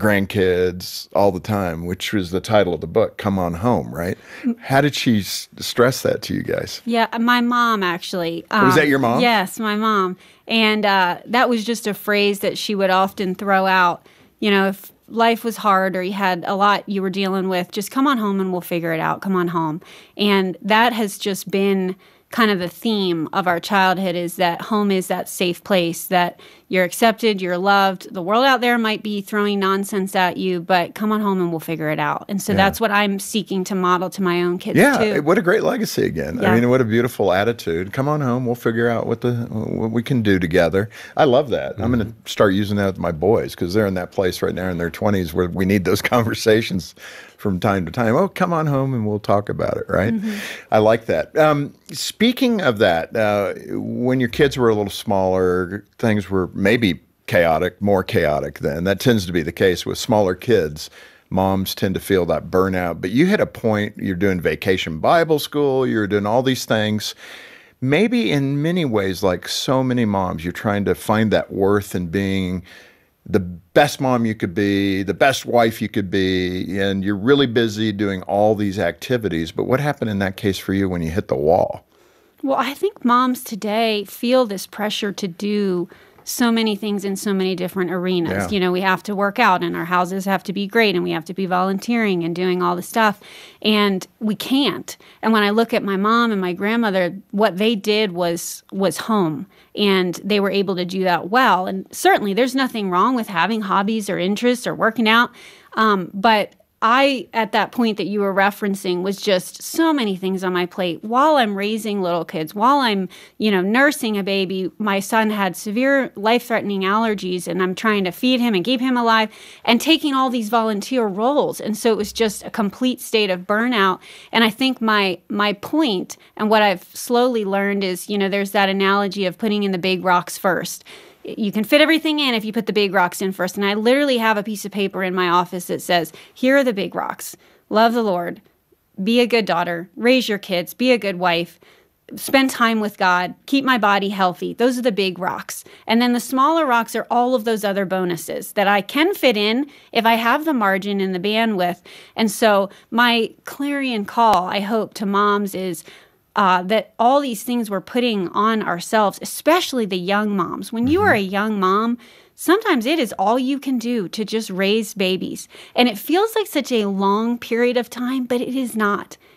grandkids all the time, which was the title of the book, Come On Home, right? How did she s- stress that to you guys? Yeah, my mom, actually. Um, was that your mom? Yes, my mom. And uh, that was just a phrase that she would often throw out. You know, if life was hard or you had a lot you were dealing with, just come on home and we'll figure it out. Come on home. And that has just been kind of the theme of our childhood, is that home is that safe place, that you're accepted, you're loved. The world out there might be throwing nonsense at you, but come on home and we'll figure it out. And so yeah. that's what I'm seeking to model to my own kids yeah, too. Yeah, what a great legacy again. Yeah. I mean, what a beautiful attitude. Come on home, we'll figure out what the what we can do together. I love that. Mm-hmm. I'm going to start using that with my boys because they're in that place right now in their twenties where we need those conversations from time to time. Oh, come on home and we'll talk about it, right? Mm-hmm. I like that. Um, speaking of that, uh, when your kids were a little smaller, things were maybe chaotic, more chaotic then. That tends to be the case with smaller kids. Moms tend to feel that burnout. But you hit a point, you're doing vacation Bible school, you're doing all these things. Maybe in many ways, like so many moms, you're trying to find that worth in being the best mom you could be, the best wife you could be, and you're really busy doing all these activities. But what happened in that case for you when you hit the wall? Well, I think moms today feel this pressure to do so many things in so many different arenas. Yeah. You know, we have to work out and our houses have to be great and we have to be volunteering and doing all the stuff. And we can't. And when I look at my mom and my grandmother, what they did was was home. And they were able to do that well. And certainly there's nothing wrong with having hobbies or interests or working out. Um, but I, at that point that you were referencing, was just so many things on my plate. While I'm raising little kids, while I'm, you know, nursing a baby, my son had severe life-threatening allergies, and I'm trying to feed him and keep him alive and taking all these volunteer roles. And so it was just a complete state of burnout. And I think my my point and what I've slowly learned is, you know, there's that analogy of putting in the big rocks first. You can fit everything in if you put the big rocks in first. And I literally have a piece of paper in my office that says, here are the big rocks. Love the Lord. Be a good daughter. Raise your kids. Be a good wife. Spend time with God. Keep my body healthy. Those are the big rocks. And then the smaller rocks are all of those other bonuses that I can fit in if I have the margin and the bandwidth. And so my clarion call, I hope, to moms is, Uh, that all these things we're putting on ourselves, especially the young moms. When you are a young mom, sometimes it is all you can do to just raise babies. And it feels like such a long period of time, but it is not.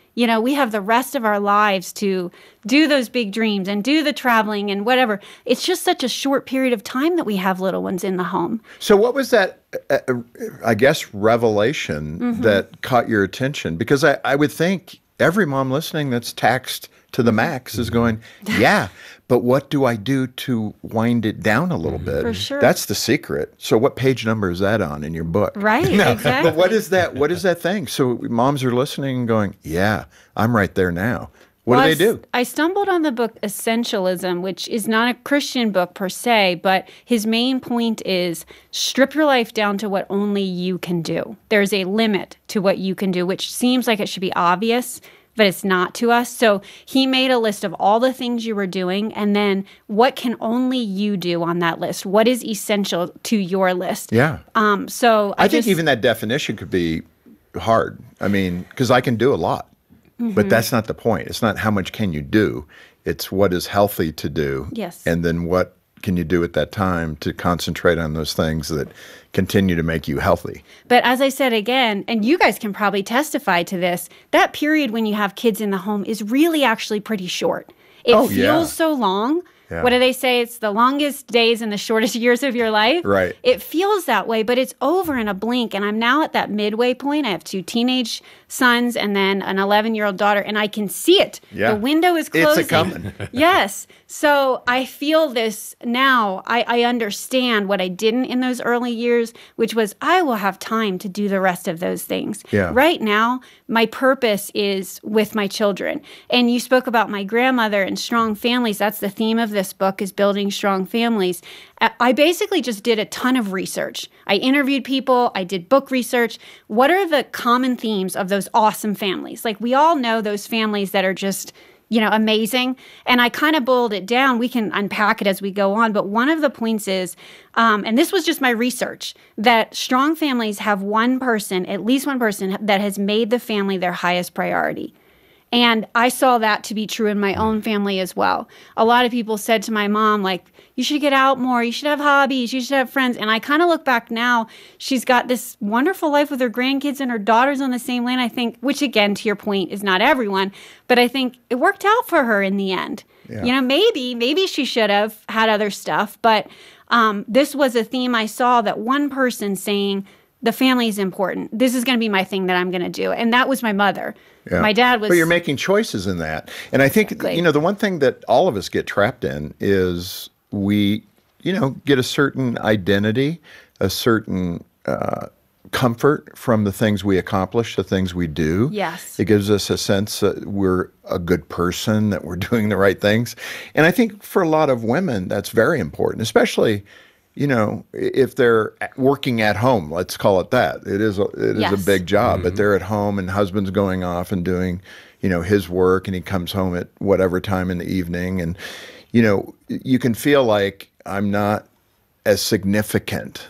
You know, we have the rest of our lives to do those big dreams and do the traveling and whatever. It's just such a short period of time that we have little ones in the home. So what was that, uh, I guess, revelation Mhm. that caught your attention? Because I, I would think every mom listening that's taxed to the max is going, yeah, but what do I do to wind it down a little bit? For sure. That's the secret. So what page number is that on in your book? Right, No, exactly. But what is that? What is that thing? So moms are listening and going, yeah, I'm right there now. What Well, do I they s- do? I stumbled on the book Essentialism, which is not a Christian book per se, but his main point is strip your life down to what only you can do. There's a limit to what you can do, which seems like it should be obvious, but it's not to us. So he made a list of all the things you were doing, and then what can only you do on that list? What is essential to your list? Yeah. Um, so I, I think just, even that definition could be hard. I mean, because I can do a lot. But Mhm. that's not the point. It's not how much can you do. It's what is healthy to do. Yes. And then what can you do at that time to concentrate on those things that continue to make you healthy. But as I said again, and you guys can probably testify to this, that period when you have kids in the home is really actually pretty short. It Oh, feels yeah. so long. Yeah. What do they say? It's the longest days and the shortest years of your life. Right. It feels that way, but it's over in a blink. And I'm now at that midway point. I have two teenage sons and then an eleven-year-old daughter, and I can see it. Yeah. The window is closing. It's a-coming. Yes. So I feel this now. I, I understand what I didn't in those early years, which was I will have time to do the rest of those things. Yeah. Right now, my purpose is with my children. And you spoke about my grandmother and strong families. That's the theme of this book, is building strong families. I- I basically just did a ton of research. I interviewed people. I did book research. What are the common themes of those awesome families? Like, we all know those families that are just, you know, amazing. And I kind of boiled it down. We can unpack it as we go on. But one of the points is, um, and this was just my research, that strong families have one person, at least one person, that has made the family their highest priority. And I saw that to be true in my own family as well. A lot of people said to my mom, like, you should get out more. You should have hobbies. You should have friends. And I kind of look back now, she's got this wonderful life with her grandkids and her daughters on the same lane, I think, which again, to your point, is not everyone. But I think it worked out for her in the end. Yeah. You know, maybe, maybe she should have had other stuff. But um, this was a theme I saw, that one person saying, the family is important. This is going to be my thing that I'm going to do. And that was my mother. Yeah. My dad was... But you're making choices in that. And I think, Exactly. you know, the one thing that all of us get trapped in is we, you know, get a certain identity, a certain uh, comfort from the things we accomplish, the things we do. Yes. It gives us a sense that we're a good person, that we're doing the right things. And I think for a lot of women, that's very important, especially, you know, if they're working at home, let's call it that. It is a, it is Yes. a big job, but they're at home and husband's going off and doing, you know, his work, and he comes home at whatever time in the evening. And, you know, you can feel like I'm not as significant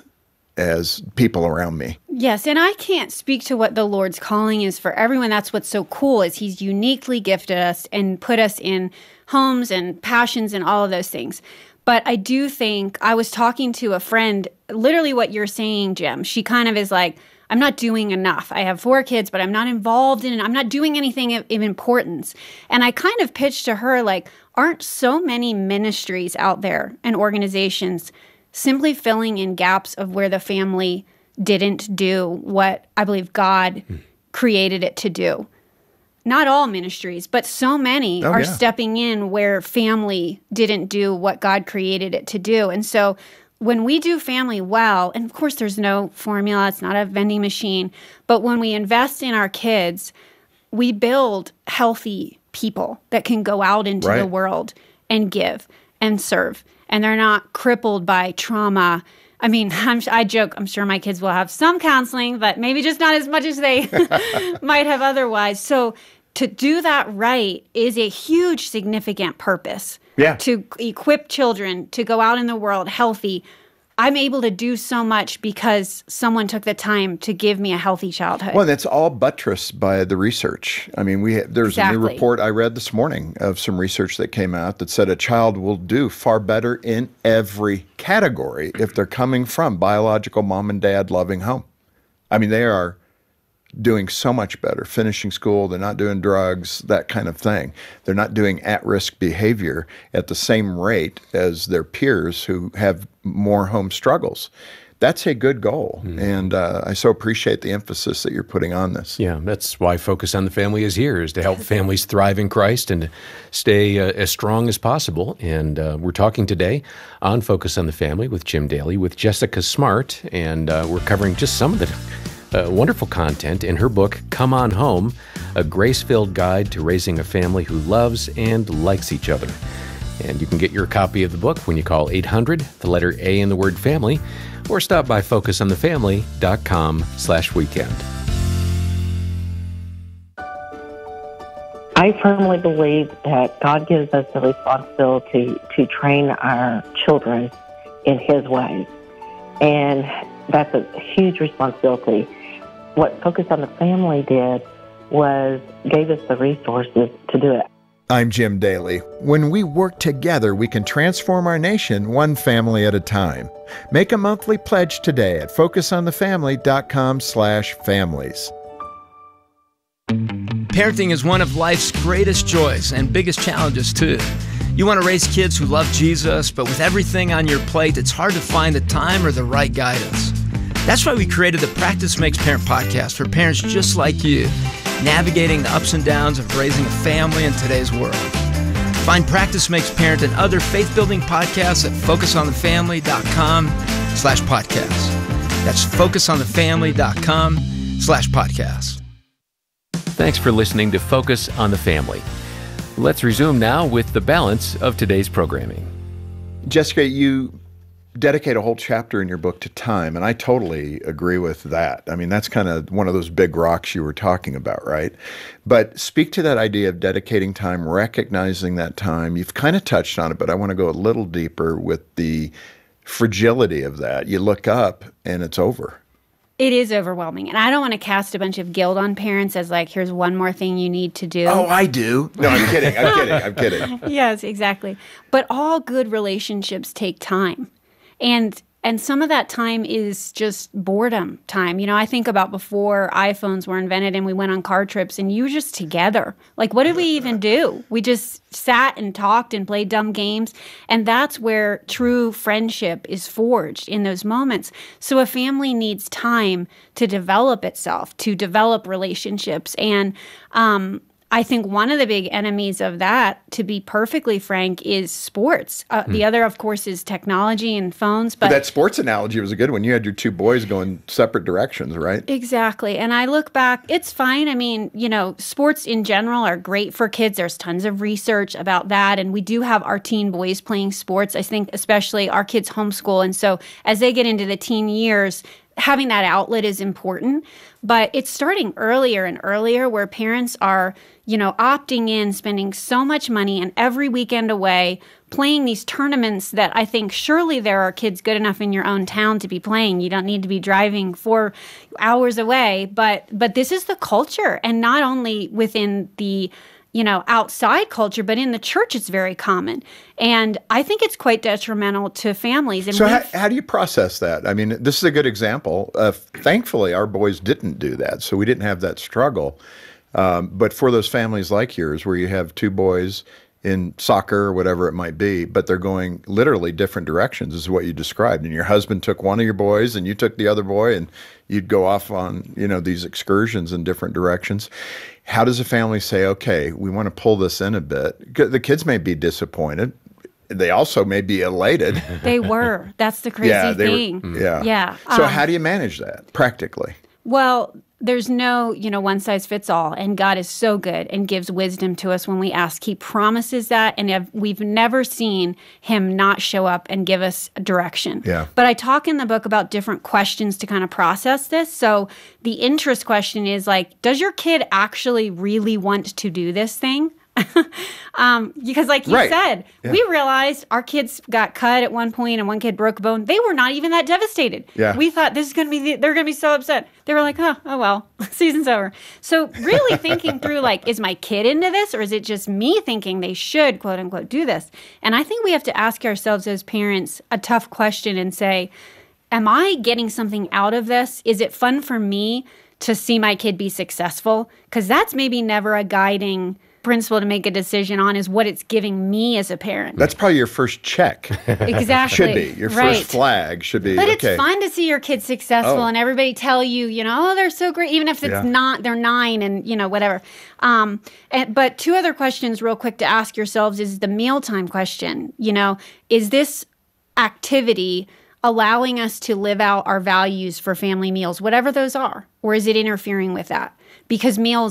as people around me. Yes, and I can't speak to what the Lord's calling is for everyone. That's what's so cool, is he's uniquely gifted us and put us in homes and passions and all of those things. But I do think, I was talking to a friend, literally what you're saying, Jim. She kind of is like, I'm not doing enough. I have four kids, but I'm not involved in it. I'm not doing anything of, of importance. And I kind of pitched to her, like, aren't so many ministries out there and organizations simply filling in gaps of where the family didn't do what I believe God created it to do? Not all ministries, but so many Oh, are yeah. stepping in where family didn't do what God created it to do. And so when we do family well, and of course there's no formula, it's not a vending machine, but when we invest in our kids, we build healthy people that can go out into the Right. world and give and serve. And they're not crippled by trauma. I mean, I'm, I joke, I'm sure my kids will have some counseling, but maybe just not as much as they might have otherwise. So to do that right is a huge, significant purpose. Yeah. To equip children to go out in the world healthy. I'm able to do so much because someone took the time to give me a healthy childhood. Well, that's all buttressed by the research. I mean, we there's a new Exactly. report I read this morning of some research that came out that said a child will do far better in every category if they're coming from biological mom and dad loving home. I mean, they are doing so much better, finishing school, they're not doing drugs, that kind of thing. They're not doing at-risk behavior at the same rate as their peers who have more home struggles. That's a good goal, mm-hmm. and uh, I so appreciate the emphasis that you're putting on this. Yeah, that's why Focus on the Family is here, is to help families thrive in Christ and stay uh, as strong as possible. And uh, we're talking today on Focus on the Family with Jim Daly, with Jessica Smart, and uh, we're covering just some of the uh, wonderful content in her book, Come On Home, a grace-filled guide to raising a family who loves and likes each other. And you can get your copy of the book when you call eight hundred, the letter A in the word family, or stop by focus on the family dot com slash weekend. I firmly believe that God gives us the responsibility to train our children in His ways. And that's a huge responsibility. What Focus on the Family did was gave us the resources to do it. I'm Jim Daly. When we work together, we can transform our nation one family at a time. Make a monthly pledge today at focus on the family dot com slash families. Parenting is one of life's greatest joys and biggest challenges, too. You want to raise kids who love Jesus, but with everything on your plate, it's hard to find the time or the right guidance. That's why we created the Practice Makes Parent podcast for parents just like you, navigating the ups and downs of raising a family in today's world. Find Practice Makes Parent and other faith-building podcasts at focus on the family dot com slash podcast. That's focus on the family dot com slash podcast. Thanks for listening to Focus on the Family. Let's resume now with the balance of today's programming. Jessica, you dedicate a whole chapter in your book to time, and I totally agree with that. I mean, that's kind of one of those big rocks you were talking about, right? But speak to that idea of dedicating time, recognizing that time. You've kind of touched on it, but I want to go a little deeper with the fragility of that. You look up and it's over. It is overwhelming. And I don't want to cast a bunch of guilt on parents as like, here's one more thing you need to do. Oh, I do. No, I'm kidding. I'm kidding. I'm kidding. Yes, exactly. But all good relationships take time. And and some of that time is just boredom time. You know, I think about before iPhones were invented and we went on car trips and you were just together. Like, what did we even do? We just sat and talked and played dumb games. And that's where true friendship is forged, in those moments. So a family needs time to develop itself, to develop relationships. And um I think one of the big enemies of that, to be perfectly frank, is sports. Uh, hmm. The other, of course, is technology and phones. But, but that sports analogy was a good one. You had your two boys going separate directions, right? Exactly. And I look back, it's fine. I mean, you know, sports in general are great for kids. There's tons of research about that. And we do have our teen boys playing sports. I think especially our kids homeschool. And so as they get into the teen years, having that outlet is important. But it's starting earlier and earlier where parents are, you know, opting in, spending so much money and every weekend away, playing these tournaments that I think surely there are kids good enough in your own town to be playing. You don't need to be driving four hours away. But but this is the culture. And not only within the, you know, outside culture, but in the church it's very common. And I think it's quite detrimental to families. And so how, how do you process that? I mean, this is a good example. Uh, thankfully, our boys didn't do that, so we didn't have that struggle. Um, but for those families like yours, where you have two boys in soccer or whatever it might be, but they're going literally different directions, is what you described. And your husband took one of your boys and you took the other boy, and you'd go off on, you know, these excursions in different directions. How does a family say, okay, we want to pull this in a bit? The kids may be disappointed. They also may be elated. They were. That's the crazy yeah, thing. Were, yeah. Yeah. So um, how do you manage that practically? Well, there's no, you know, one size fits all. And God is so good and gives wisdom to us when we ask. He promises that. And we've never seen him not show up and give us direction. Yeah. But I talk in the book about different questions to kind of process this. So the interest question is like, does your kid actually really want to do this thing? um, because like you right. said, yeah. we realized our kids got cut at one point and one kid broke a bone. They were not even that devastated. Yeah. We thought this is going to be, the, they're going to be so upset. They were like, oh, oh well, season's over. So really thinking through like, is my kid into this, or is it just me thinking they should, quote unquote, do this? And I think we have to ask ourselves as parents a tough question and say, am I getting something out of this? Is it fun for me to see my kid be successful, because that's maybe never a guiding principle to make a decision on, is what it's giving me as a parent. That's probably your first check. Exactly. Should be. Your Right. first flag should be, But okay. it's fun to see your kids successful Oh. and everybody tell you, you know, oh, they're so great, even if it's Yeah. not, they're nine and, you know, whatever. Um, and, but two other questions real quick to ask yourselves is the mealtime question. You know, is this activity allowing us to live out our values for family meals, whatever those are, or is it interfering with that? Because meals